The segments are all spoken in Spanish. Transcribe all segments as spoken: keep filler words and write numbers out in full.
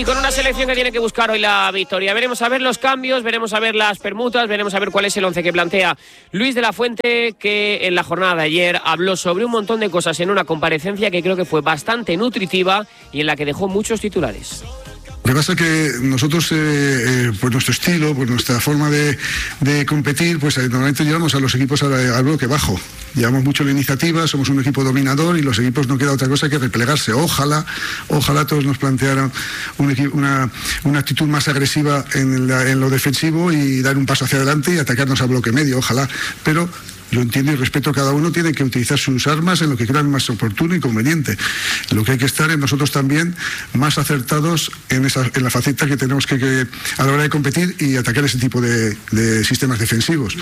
Y con una selección que tiene que buscar hoy la victoria. Veremos a ver los cambios, veremos a ver las permutas, veremos a ver cuál es el once que plantea Luis de la Fuente, que en la jornada de ayer habló sobre un montón de cosas en una comparecencia que creo que fue bastante nutritiva y en la que dejó muchos titulares. Lo que pasa es que nosotros, eh, eh, por nuestro estilo, por nuestra forma de, de competir, pues eh, normalmente llevamos a los equipos al, al bloque bajo. Llevamos mucho la iniciativa, somos un equipo dominador y los equipos no queda otra cosa que replegarse. Ojalá, ojalá todos nos plantearan un equipo, una, una actitud más agresiva en, la, en lo defensivo y dar un paso hacia adelante y atacarnos al bloque medio, ojalá. Pero yo entiendo y respeto, cada uno tiene que utilizar sus armas en lo que crean más oportuno y conveniente. Lo que hay que estar es nosotros también más acertados en, esa, en la faceta que tenemos que, que a la hora de competir y atacar ese tipo de, de sistemas defensivos.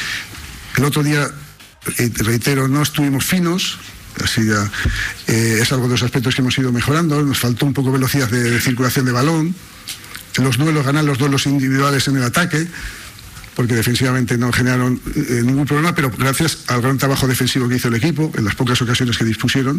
El otro día, reitero, no estuvimos finos. Así ya, eh, es algo de los aspectos que hemos ido mejorando. Nos faltó un poco velocidad de, de circulación de balón. Los duelos, ganar los duelos individuales en el ataque, porque defensivamente no generaron eh, ningún problema, pero gracias al gran trabajo defensivo que hizo el equipo, en las pocas ocasiones que dispusieron,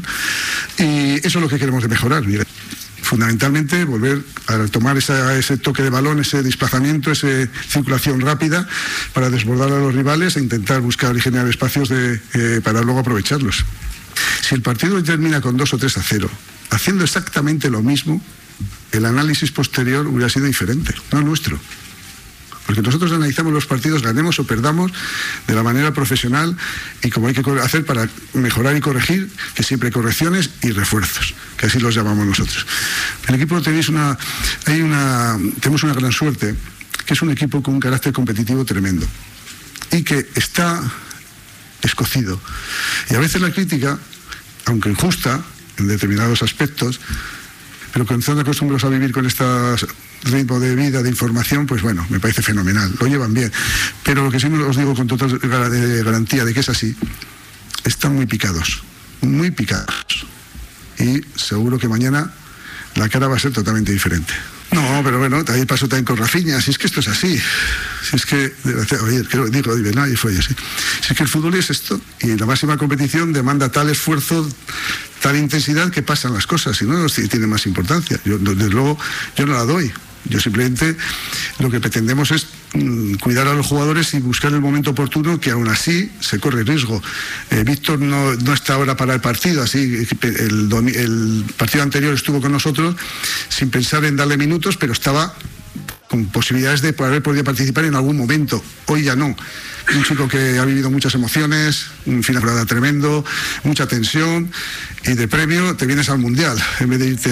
y eso es lo que queremos de mejorar. Mire, fundamentalmente volver a tomar esa, ese toque de balón, ese desplazamiento, esa circulación rápida para desbordar a los rivales e intentar buscar y generar espacios de, eh, para luego aprovecharlos. Si el partido termina con dos o tres a cero, haciendo exactamente lo mismo, el análisis posterior hubiera sido diferente, no nuestro. Porque nosotros analizamos los partidos, ganemos o perdamos, de la manera profesional y como hay que hacer para mejorar y corregir, que siempre hay correcciones y refuerzos, que así los llamamos nosotros. El equipo tenéis una, hay una, tenemos una gran suerte, que es un equipo con un carácter competitivo tremendo y que está escocido. Y a veces la crítica, aunque injusta en determinados aspectos, pero cuando están acostumbrados a vivir con este ritmo de vida, de información, pues bueno, me parece fenomenal, lo llevan bien. Pero lo que sí os digo con total garantía de que es así, están muy picados, muy picados. Y seguro que mañana la cara va a ser totalmente diferente. No, pero bueno, ahí pasó también con Rafinha, si es que esto es así. Si es que, oye, creo, digo, no, y fue así. Si es que el fútbol es esto, y la máxima competición demanda tal esfuerzo, tal intensidad que pasan las cosas, y no, no tiene más importancia. Yo, desde luego, yo no la doy. Yo simplemente lo que pretendemos es mm, cuidar a los jugadores y buscar el momento oportuno, que aún así se corre riesgo. Eh, Víctor no, no está ahora para el partido, así el, el partido anterior estuvo con nosotros sin pensar en darle minutos, pero estaba con posibilidades de haber podido participar en algún momento. Hoy ya no. Un chico que ha vivido muchas emociones, un final de temporada tremendo, mucha tensión, y de premio te vienes al Mundial en vez de irte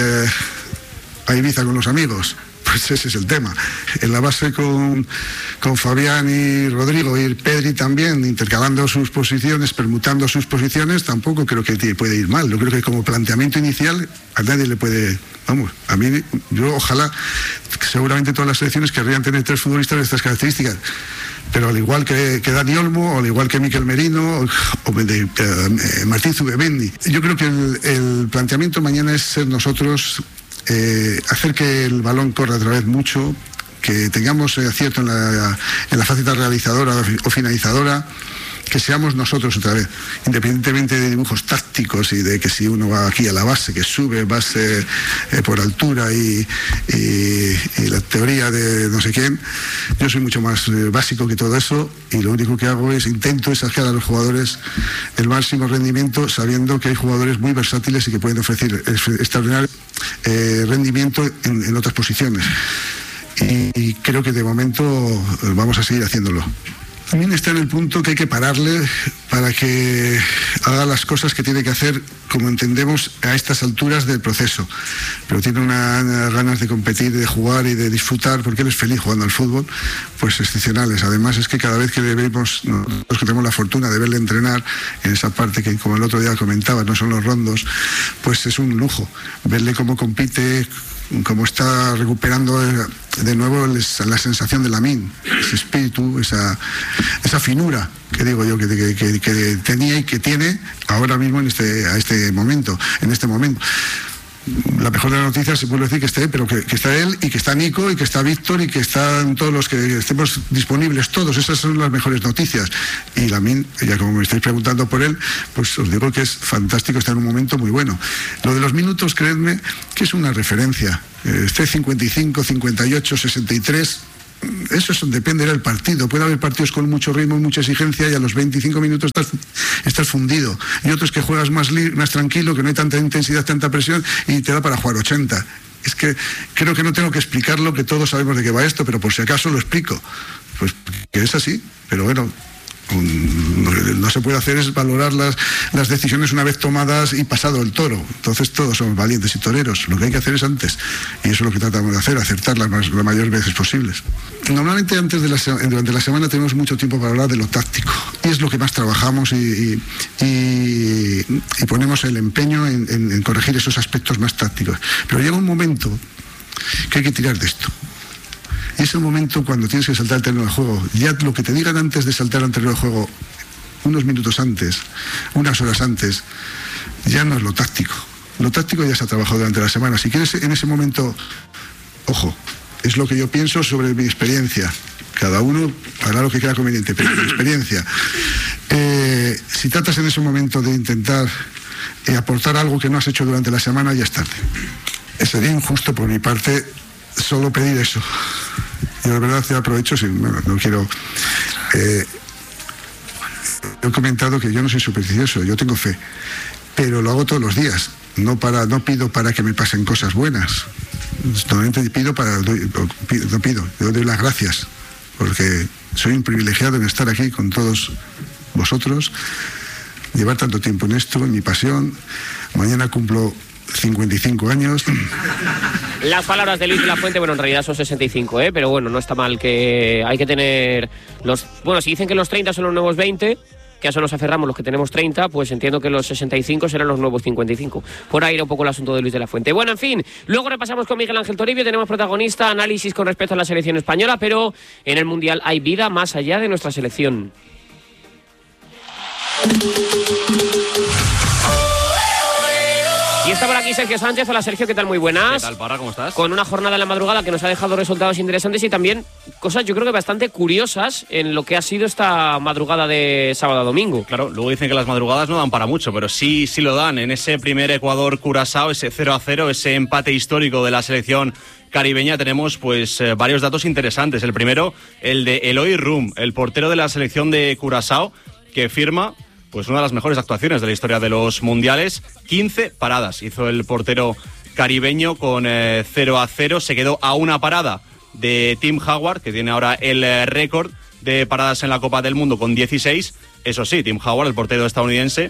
a Ibiza con los amigos. Pues ese es el tema. En la base con, con Fabián y Rodrigo y Pedri también, intercalando sus posiciones, permutando sus posiciones, tampoco creo que puede ir mal. Yo creo que como planteamiento inicial a nadie le puede... Vamos, a mí, yo ojalá, seguramente todas las selecciones querrían tener tres futbolistas de estas características, pero al igual que, que Dani Olmo, o al igual que Mikel Merino, o, o de, eh, Martín Zubimendi. Yo creo que el, el planteamiento mañana es ser nosotros... Eh, hacer que el balón corra otra vez mucho, que tengamos eh, acierto en la, en la faceta realizadora o finalizadora, que seamos nosotros otra vez, independientemente de dibujos tácticos y de que si uno va aquí a la base, que sube base eh, por altura y, y, y la teoría de no sé quién. Yo soy mucho más eh, básico que todo eso, y lo único que hago es intento sacar a los jugadores el máximo rendimiento, sabiendo que hay jugadores muy versátiles y que pueden ofrecer extraordinario eh, rendimiento en, en otras posiciones, y, y creo que de momento vamos a seguir haciéndolo. También está en el punto que hay que pararle para que haga las cosas que tiene que hacer, como entendemos, a estas alturas del proceso. Pero tiene unas una ganas de competir, de jugar y de disfrutar, porque él es feliz jugando al fútbol, pues excepcionales. Además es que cada vez que le vemos, nosotros que tenemos la fortuna de verle entrenar en esa parte que, como el otro día comentaba, no son los rondos, pues es un lujo verle cómo compite, cómo está recuperando de nuevo la sensación de Lamine, ese espíritu, esa, esa finura que digo yo que, que, que, que tenía y que tiene ahora mismo en este, a este momento, en este momento. la mejor de las noticias, se puede decir que esté, pero que, que está él y que está Nico y que está Víctor y que están todos los que estemos disponibles, todos. Esas son las mejores noticias. Y Lamine, ya como me estáis preguntando por él, pues os digo que es fantástico, está en un momento muy bueno. Lo de los minutos, creedme, que es una referencia. Eh, esté cincuenta y cinco, cincuenta y ocho, sesenta y tres... Eso es, depende del partido. Puede haber partidos con mucho ritmo y mucha exigencia y a los veinticinco minutos estás, estás fundido. Y otros que juegas más, li, más tranquilo, que no hay tanta intensidad, tanta presión y te da para jugar ochenta. Es que creo que no tengo que explicarlo, que todos sabemos de qué va esto, pero por si acaso lo explico. Pues que es así, pero bueno... no se puede hacer es valorar las, las decisiones una vez tomadas y pasado el toro. Entonces todos somos valientes y toreros. Lo que hay que hacer es antes, y eso es lo que tratamos de hacer, acertar las, las mayores veces posibles. Normalmente antes de la, durante la semana tenemos mucho tiempo para hablar de lo táctico, y es lo que más trabajamos y, y, y, y ponemos el empeño en, en, en corregir esos aspectos más tácticos. Pero llega un momento que hay que tirar de esto. Y es el momento cuando tienes que saltar al terreno de juego. Ya lo que te digan antes de saltar al terreno de juego, unos minutos antes, unas horas antes, ya no es lo táctico. Lo táctico ya se ha trabajado durante la semana. Si quieres en ese momento, ojo, es lo que yo pienso sobre mi experiencia. Cada uno hará lo que crea conveniente, pero mi experiencia. Eh, si tratas en ese momento de intentar eh, aportar algo que no has hecho durante la semana, ya es tarde. Sería injusto por mi parte solo pedir eso. Yo de verdad te aprovecho, si, bueno, no quiero... Eh, he comentado que yo no soy supersticioso, yo tengo fe, pero lo hago todos los días. No, para, no pido para que me pasen cosas buenas. Normalmente pido para... Doy, pido, no pido, yo doy las gracias, porque soy un privilegiado en estar aquí con todos vosotros, llevar tanto tiempo en esto, en mi pasión. Mañana cumplo cincuenta y cinco años. Las palabras de Luis de la Fuente, bueno, en realidad son sesenta y cinco, ¿eh? Pero bueno, no está mal, que hay que tener los... Bueno, si dicen que los treinta son los nuevos veinte, que a eso nos aferramos los que tenemos treinta, pues entiendo que los sesenta y cinco serán los nuevos cincuenta y cinco. Por ahí era un poco el asunto de Luis de la Fuente. Bueno, en fin, luego repasamos con Miguel Ángel Toribio, tenemos protagonista, análisis con respecto a la selección española, pero en el Mundial hay vida más allá de nuestra selección. Y está por aquí Sergio Sánchez. Hola Sergio, ¿qué tal? Muy buenas. ¿Qué tal, Parra? ¿Cómo estás? Con una jornada en la madrugada que nos ha dejado resultados interesantes y también cosas yo creo que bastante curiosas en lo que ha sido esta madrugada de sábado a domingo. Claro, luego dicen que las madrugadas no dan para mucho, pero sí, sí lo dan. En ese primer Ecuador-Curazao, ese cero a cero, ese empate histórico de la selección caribeña, tenemos pues eh, varios datos interesantes. El primero, el de Eloy Rum, el portero de la selección de Curazao, que firma pues una de las mejores actuaciones de la historia de los mundiales. quince paradas hizo el portero caribeño con eh, cero a cero. Se quedó a una parada de Tim Howard, que tiene ahora el eh, récord de paradas en la Copa del Mundo con dieciséis. Eso sí, Tim Howard, el portero estadounidense,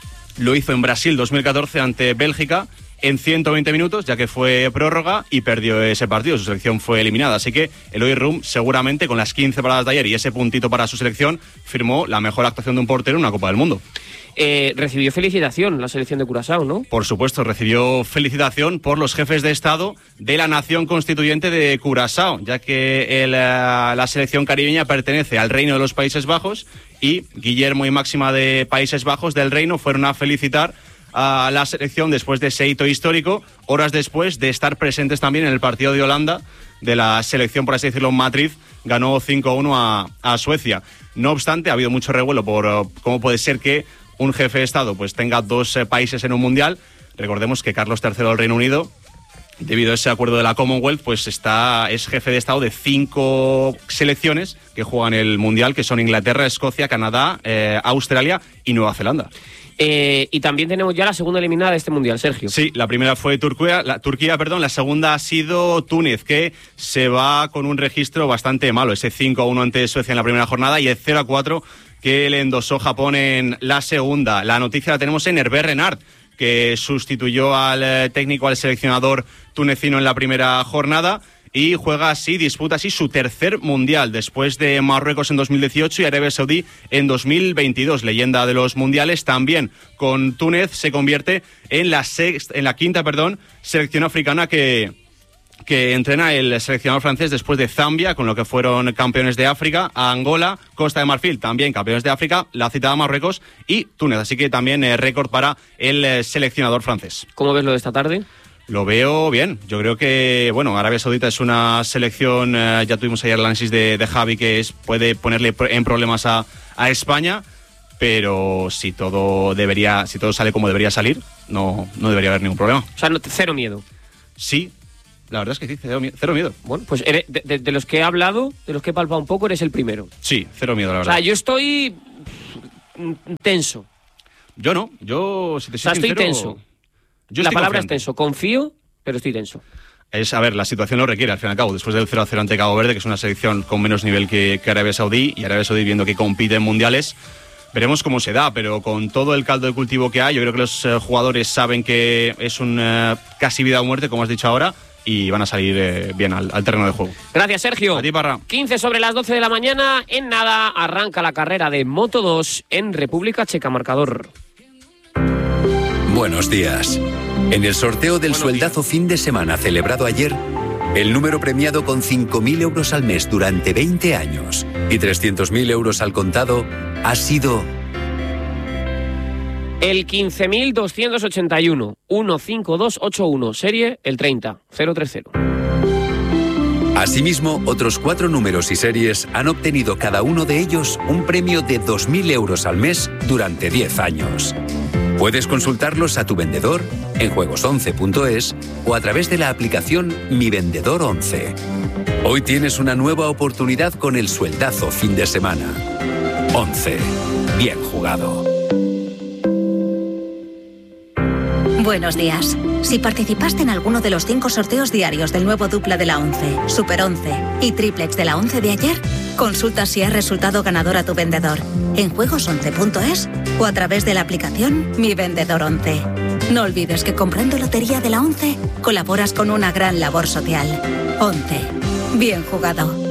lo hizo en Brasil dos mil catorce ante Bélgica en ciento veinte minutos, ya que fue prórroga, y perdió ese partido. Su selección fue eliminada. Así que Eloy Rum, seguramente con las quince paradas de ayer y ese puntito para su selección, firmó la mejor actuación de un portero en una Copa del Mundo. Eh, recibió felicitación la selección de Curazao, ¿no? Por supuesto, recibió felicitación por los jefes de Estado de la nación constituyente de Curazao, ya que el, la selección caribeña pertenece al Reino de los Países Bajos, y Guillermo y Máxima de Países Bajos del Reino fueron a felicitar a la selección después de ese hito histórico, horas después de estar presentes también en el partido de Holanda de la selección, por así decirlo, en Madrid. Ganó cinco a uno a, a Suecia. No obstante, ha habido mucho revuelo por uh, cómo puede ser que un jefe de Estado pues tenga dos eh, países en un mundial. Recordemos que Carlos tercero del Reino Unido, debido a ese acuerdo de la Commonwealth, pues está, es jefe de Estado de cinco selecciones que juegan el mundial, que son Inglaterra, Escocia, Canadá, eh, Australia y Nueva Zelanda. Eh, y también tenemos ya la segunda eliminada de este mundial, Sergio. Sí, la primera fue Turquía, la, Turquía, perdón, la segunda ha sido Túnez, que se va con un registro bastante malo, ese cinco a uno ante Suecia en la primera jornada y el cero a cuatro que le endosó Japón en la segunda. La noticia la tenemos en Hervé Renard, que sustituyó al técnico, al seleccionador tunecino en la primera jornada, y juega así, disputa así su tercer mundial, después de Marruecos en dos mil dieciocho y Arabia Saudí en dos mil veintidós. Leyenda de los mundiales, también con Túnez se convierte en la sexta, en la quinta, perdón, selección africana que, que entrena el seleccionador francés, después de Zambia, con lo que fueron campeones de África, a Angola, Costa de Marfil, también campeones de África, la citada Marruecos y Túnez. Así que también eh, récord para el eh, seleccionador francés. ¿Cómo ves lo de esta tarde? Lo veo bien. Yo creo que, bueno, Arabia Saudita es una selección, eh, ya tuvimos ayer el análisis de, de Javi, que es, puede ponerle en problemas a, a España, pero si todo debería, si todo sale como debería salir, no, no debería haber ningún problema. O sea, no, cero miedo. Sí, la verdad es que sí, cero, cero miedo. Bueno, pues eres, de, de, de los que he hablado, de los que he palpado un poco, eres el primero. Sí, cero miedo, la verdad. O sea, yo estoy tenso. Yo no, yo si te soy o sea, sincero, estoy tenso. Yo la estoy palabra confiante. es tenso. Confío, pero estoy tenso. Es, a ver, la situación lo requiere, al fin y al cabo. Después del cero a cero ante Cabo Verde, que es una selección con menos nivel que, que Arabia Saudí, y Arabia Saudí viendo que compite en mundiales, veremos cómo se da, pero con todo el caldo de cultivo que hay, yo creo que los eh, jugadores saben que es un eh, casi vida o muerte, como has dicho ahora, y van a salir eh, bien al, al terreno de juego. Gracias, Sergio. A ti, Parra. quince sobre las doce de la mañana. En nada arranca la carrera de Moto dos en República Checa. Marcador. Buenos días. En el sorteo del sueldazo fin de semana celebrado ayer, el número premiado con cinco mil euros al mes durante veinte años y trescientos mil euros al contado ha sido el quince mil doscientos ochenta y uno, uno cinco dos ocho uno, serie el treinta cero tres cero. Asimismo, otros cuatro números y series han obtenido cada uno de ellos un premio de dos mil euros al mes durante diez años. Puedes consultarlos a tu vendedor en juegos once punto es o a través de la aplicación Mi Vendedor once. Hoy tienes una nueva oportunidad con el sueldazo fin de semana. once. Bien jugado. Buenos días. Si participaste en alguno de los cinco sorteos diarios del nuevo dupla de la once, Super once y Triplex de la once de ayer, consulta si has resultado ganador a tu vendedor en juegos once punto es o a través de la aplicación Mi Vendedor once. No olvides que comprando lotería de la once colaboras con una gran labor social. once. Bien jugado.